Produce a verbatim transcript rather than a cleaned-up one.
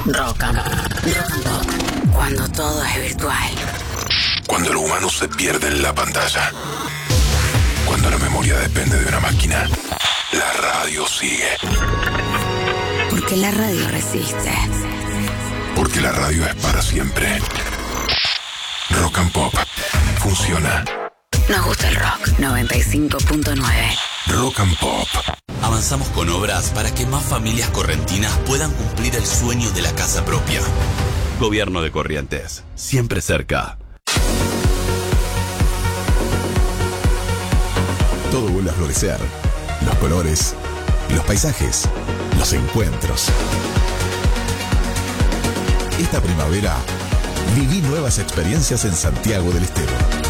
Rock and, rock and Pop. Cuando todo es virtual. Cuando el humano se pierde en la pantalla. Cuando la memoria depende de una máquina. La radio sigue. Porque la radio resiste. Porque la radio es para siempre. Rock and Pop. Funciona. Nos gusta el rock. noventa y cinco punto nueve. Rock and Pop. Avanzamos con obras para que más familias correntinas puedan cumplir el sueño de la casa propia. Gobierno de Corrientes. Siempre cerca. Todo vuelve a florecer. Los colores, los paisajes, los encuentros. Esta primavera, viví nuevas experiencias en Santiago del Estero.